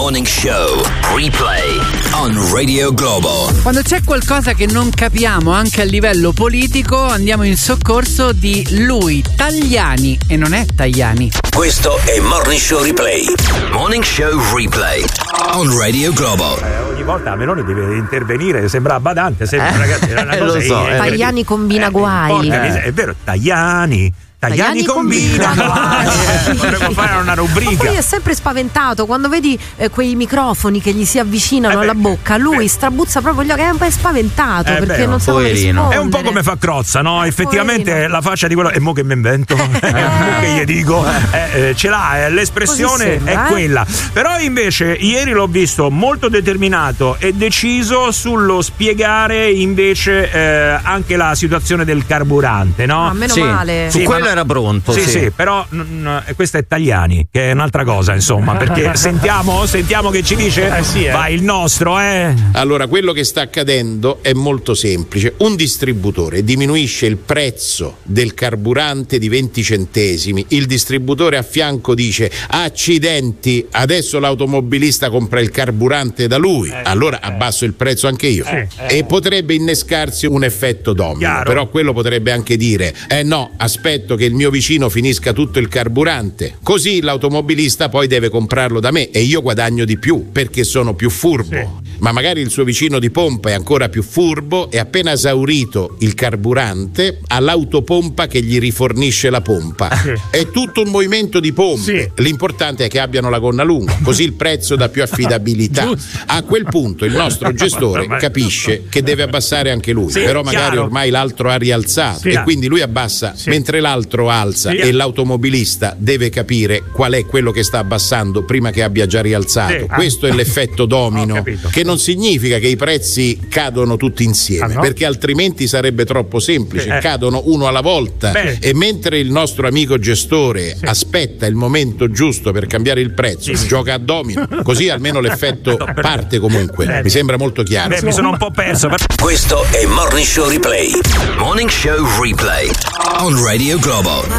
Morning Show Replay on Radio Globo. Quando c'è qualcosa che non capiamo anche a livello politico, andiamo in soccorso di lui, Tajani, e non è Tajani. Questo è Morning Show Replay. Morning Show Replay on Radio Globo. Ogni volta Meloni deve intervenire, sembra badante, sembra ragazzi, è una cosa. Lo so, Tajani combina guai. È vero, Tajani combina guai. Potremmo fare una rubrica. Ma poi è sempre spaventato quando vedi quei microfoni che gli si avvicinano alla bocca. Lui strabuzza proprio gli occhi, è un po' spaventato perché non sa come rispondere. È un po' come fa Crozza, no? Effettivamente poverino. la faccia di quello. E mo che mi invento? Che gli dico? Ce l'ha, l'espressione è quella. Però invece ieri l'ho visto molto determinato e deciso sullo spiegare invece anche la situazione del carburante, no? Meno male. Su quello era pronto. Sì, però questo è Tajani, che è un'altra cosa, insomma, perché sentiamo che ci dice. Vai il nostro, Allora, quello che sta accadendo è molto semplice. Un distributore diminuisce il prezzo del carburante di 20 centesimi. Il distributore a fianco dice: accidenti, adesso l'automobilista compra il carburante da lui, allora abbasso il prezzo anche io. E potrebbe innescarsi un effetto domino. Chiaro. Però quello potrebbe anche dire: no, aspetto che il mio vicino finisca tutto il carburante, così l'automobilista poi deve comprarlo da me e io guadagno di più perché sono più furbo. Ma magari il suo vicino di pompa è ancora più furbo e appena esaurito il carburante ha l'autopompa che gli rifornisce la pompa. È tutto un movimento di pompe. L'importante è che abbiano la gonna lunga, così il prezzo dà più affidabilità. A quel punto il nostro gestore capisce che deve abbassare anche lui, però magari ormai l'altro ha rialzato e quindi lui abbassa mentre l'altro alza e l'automobilista deve capire qual è quello che sta abbassando prima che abbia già rialzato. Questo è l'effetto domino, che non significa che i prezzi cadono tutti insieme, perché altrimenti sarebbe troppo semplice, cadono uno alla volta. E mentre il nostro amico gestore aspetta il momento giusto per cambiare il prezzo, gioca a domino, così almeno l'effetto parte comunque. Mi sembra molto chiaro. Mi sono un po' perso. Questo è Morning Show Replay. Morning Show Replay on Radio Globo.